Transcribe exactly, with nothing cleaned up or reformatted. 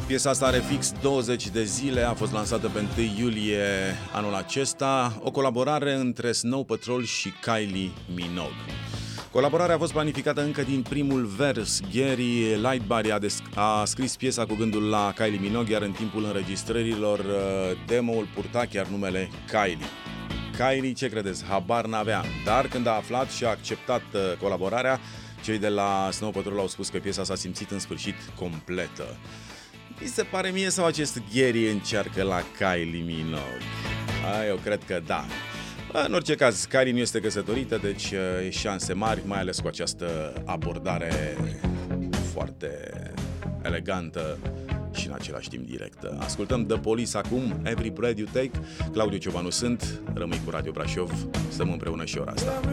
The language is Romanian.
Piesa asta are fix douăzeci de zile, a fost lansată pe întâi iulie anul acesta, o colaborare între Snow Patrol și Kylie Minogue. Colaborarea a fost planificată încă din primul vers. Gary Lightbody a, a scris piesa cu gândul la Kylie Minogue, iar în timpul înregistrărilor demo-ul purta chiar numele Kylie. Kylie, ce credeți? Habar n-avea, dar când a aflat și a acceptat colaborarea, cei de la Snow Patrol au spus că piesa s-a simțit în sfârșit completă. Mi se pare mie sau acest Gary încearcă la Kylie Minogue? A, eu cred că da. În orice caz, Kylie nu este căsătorită, deci e șanse mari, mai ales cu această abordare foarte elegantă și în același timp directă. Ascultăm The Police acum, Every Breath You Take. Claudiu Ciobanu sunt, rămâi cu Radio Brașov, stăm împreună și ora asta.